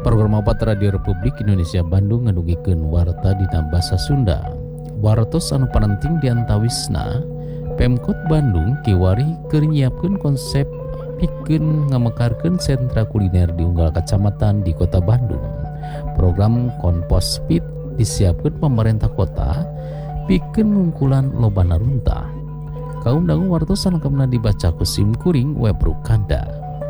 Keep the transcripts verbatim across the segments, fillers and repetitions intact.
Program opat Radio Republik Indonesia Bandung ngadugikeun warta dina basa Sunda. Wartos anu parenting diantawisna Pemkot Bandung kiwari keur nyiapkeun konsep pikeun ngamekarkeun sentra kuliner di unggal kecamatan di Kota Bandung. Program Kompos Pit disiapkeun pemerintah kota pikeun ngungkulan lobana runta. Kaum dangu wartos anu kemna dibaca ku Sim Kuring web Rukanda.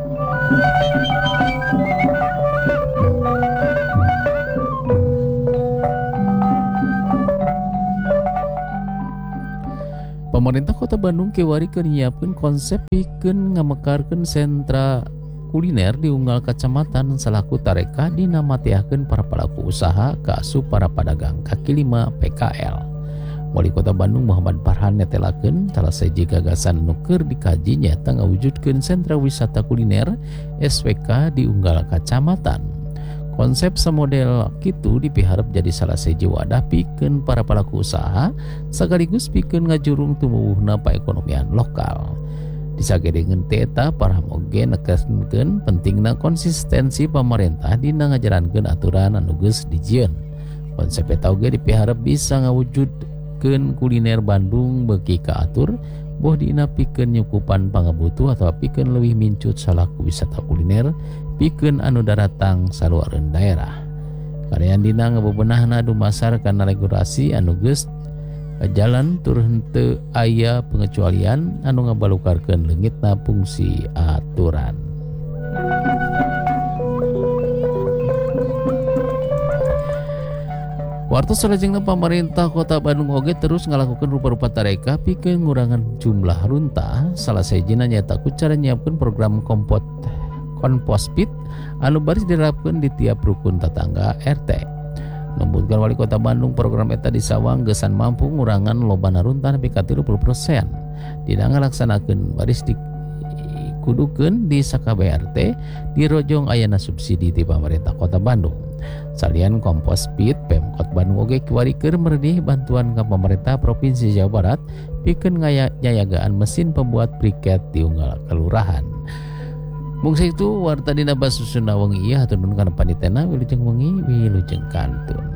Pemerintah Kota Bandung kiwari keur nyiapkeun konsep pikeun ngamekarkeun sentra kuliner di unggal kecamatan salaku tareka dina mateakeun para pelaku usaha ka asup para pedagang kaki lima P K L. Wali Kota Bandung Muhammad Farhan netelakeun salah siji gagasan anu keur dikaji nyaeta ngawujudkeun sentra wisata kuliner S W K di unggal kecamatan. Konsep samodel kitu dipiharep jadi salah siji wadah pikeun para pelaku usaha sekaligus pikeun ngajurung tumbuhna perekonomian lokal. Disagedengeun teh eta para moge negaskeun pentingna konsistensi pamarentah dina ngajarankeun aturan anu geus dijieun. Konsep eta oge dipiharep bisa ngawujudkeun kuliner Bandung beuki kaatur boh dina pikeun nyukupan pangabutuh atau pikeun leuwih mincut salaku wisata kuliner pikeun anu daratang saluareun daerah. Karean dina ngabebenahna dumasar kana regulasi anu geus jalan tur henteu aya pengecualian anu ngabalukarkeun leungitna fungsi aturan. Wartos salajengna pemerintah Kota Bandung oge terus ngalakukeun rupa-rupa tareka pikeun ngurangan jumlah runta. Salah sijina nyaeta ku cara nyiapkeun program kompot Kompos Pit anu baris diterapkeun di tiap rukun tetangga R T. Numbutkeun Wali Kota Bandung program eta disawang geusan mampu ngurangan lobana runta nepi ka tilu puluh persen. Dina ngalaksanakeun baris dikudukeun di sakabeh R T di rojong ayana subsidi ti pemerintah Kota Bandung. Salian Kompos Pit, Pemkot Bandung oge kiwari keur meredih bantuan ka pemerintah Provinsi Jawa Barat pikeun ngayagaan mesin pembuat briket di unggal kelurahan. Mung sakitu warta dina basa Sunda wengi ieu hatur nuhun kana panitena wilujeng wengi wilujeng kantun.